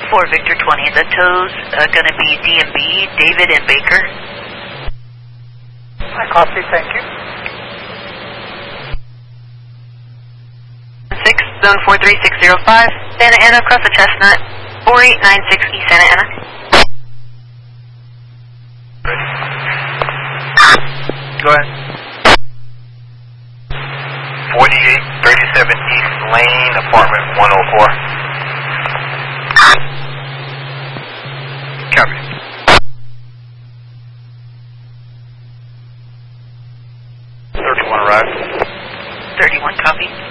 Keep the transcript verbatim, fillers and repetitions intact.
For Victor twenty, the tows uh, going to be D M B, David and Baker. I copy, thank you. six, zone four three six zero five, Santa Ana, across the Chestnut, four eight nine six East Santa Ana. Go ahead. forty-eight thirty-seven East Lane, apartment one oh four. Copy. thirty-one arrived. thirty-one, copy.